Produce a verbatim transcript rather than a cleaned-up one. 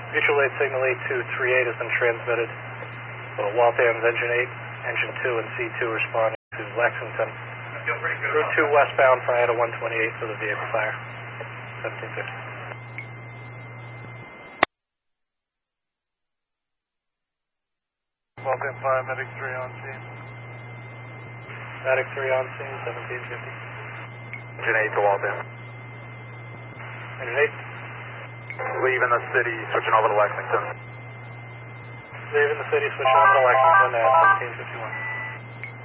Mutual aid signal eight two three eight has been transmitted. So Waltham's engine eight, engine two, and C two responding to Lexington. Route two westbound for I A one twenty-eight for the vehicle fire. seventeen fifty. Waltham Fire, Medic three on scene. Medic three on scene, seventeen fifty. Engine eight to Waltham. Engine eight. Leaving the city, switching over to Lexington. Leaving the city, switching over to Lexington at seventeen fifty-one.